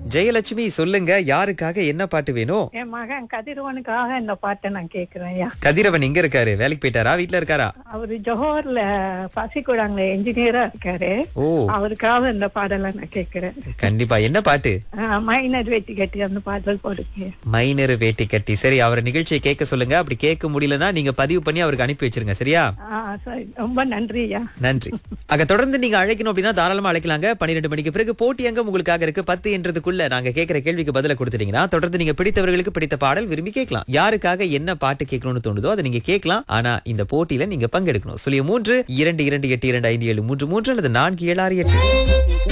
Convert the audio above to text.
ஜெயலட்சுமி சொல்லுங்க, யாருக்காக என்ன பாட்டு வேணும்? என் மகன் கதிரவனுக்காக இந்த பாட்டை நான் கேக்குறேன் ஐயா. கதிரவன் எங்க இருக்காரு? வேலைக்கு போயிட்டாரா, வீட்ல இருக்காரா? அவரு ஜோஹர்ல பசிக்கூடாங்கள என்ஜினியரா இருக்காரு. ஓ, அவருக்காக இந்த பாடலை நான் கேக்குறேன். கண்டிப்பா. என்ன பாட்டு? மைனர் வெட்டி கட்டி அந்த பாடல் போடுங்க. மைனர் வேட்டி கட்டி. சரி, அவர் நிகழ்ச்சியை கேட்க சொல்லுங்க. அப்படி கேட்க முடியலன்னா நீங்க பதிவு பண்ணி அவருக்கு அனுப்பி வச்சிருங்க, சரியா? சரி, ரொம்ப நன்றி ஐயா. நன்றி. அங்க தொடர்ந்து நீங்க அழைக்கணும் அப்படின்னா தாராளமா அழைக்கலாங்க. 12 மணிக்கு பிறகு போட்டி அங்கம் உங்களுக்காக இருக்கு. 10 என்றதுக்குள்ள நாங்க கேட்கிற கேள்விக்கு பதில கொடுத்துட்டீங்கன்னா தொடர்ந்து நீங்க பிடித்தவர்களுக்கு பிடித்த பாடல் விரும்பி கேட்கலாம். யாருக்காக என்ன பாட்டு கேட்கணும்னு தோணுதோ அதை நீங்க கேட்கலாம். ஆனா இந்த போட்டியில நீங்க பங்கெடுக்கணும். 03 22282573 அல்லது 4768.